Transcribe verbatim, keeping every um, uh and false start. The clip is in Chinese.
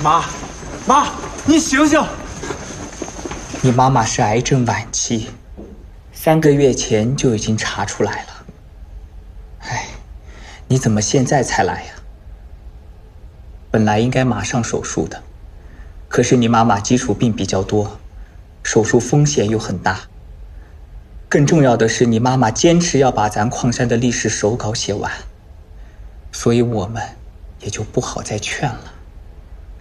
妈，妈，你醒醒！ 你妈妈是癌症晚期，三个月前就已经查出来了。哎，你怎么现在才来呀？本来应该马上手术的，可是你妈妈基础病比较多，手术风险又很大。更重要的是，你妈妈坚持要把咱矿山的历史手稿写完，所以我们也就不好再劝了。